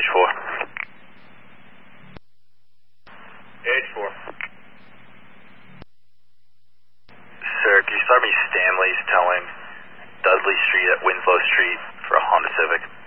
H4. H4. Sir, can you start me Stanley's towing Dudley Street at Winslow Street for a Honda Civic?